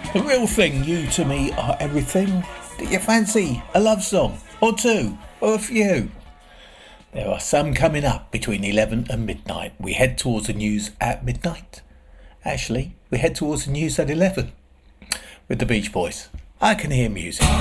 The real thing, you to me are everything. Do you fancy a love song, or two, or a few? There are some coming up between 11 and midnight. We head towards the news at midnight. Actually, we head towards the news at 11 with the Beach Boys. I can hear music.